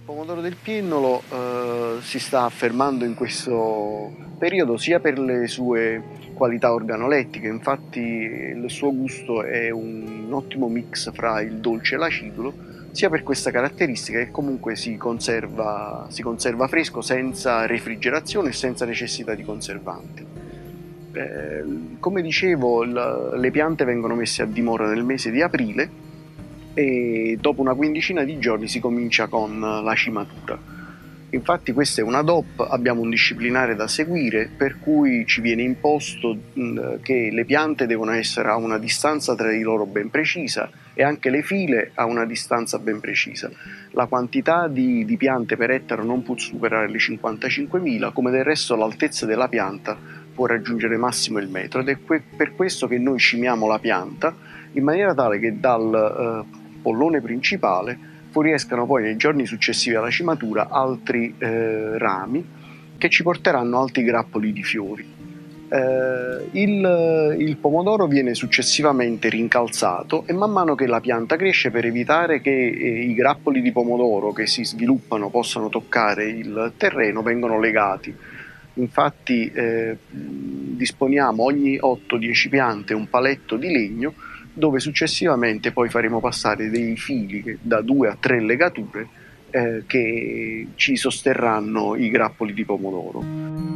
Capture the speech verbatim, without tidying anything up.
pomodoro del Piennolo eh, si sta affermando in questo periodo sia per le sue qualità organolettiche, infatti il suo gusto è un ottimo mix fra il dolce e l'acidulo, sia per questa caratteristica che comunque si conserva, si conserva fresco senza refrigerazione e senza necessità di conservanti. Eh, come dicevo, la, le piante vengono messe a dimora nel mese di aprile e dopo una quindicina di giorni si comincia con la cimatura. Infatti questa è una D O P, abbiamo un disciplinare da seguire per cui ci viene imposto mh, che le piante devono essere a una distanza tra di loro ben precisa e anche le file a una distanza ben precisa. La quantità di, di piante per ettaro non può superare le cinquantacinquemila, come del resto l'altezza della pianta può raggiungere massimo il metro, ed è que- per questo che noi cimiamo la pianta in maniera tale che dal eh, pollone principale fuoriescano poi nei giorni successivi alla cimatura altri eh, rami che ci porteranno altri grappoli di fiori. Eh, il, il pomodoro viene successivamente rincalzato e man mano che la pianta cresce, per evitare che eh, i grappoli di pomodoro che si sviluppano possano toccare il terreno, vengono legati. Infatti eh, disponiamo ogni otto dieci piante un paletto di legno dove successivamente poi faremo passare dei fili da due a tre legature eh, che ci sosterranno i grappoli di pomodoro.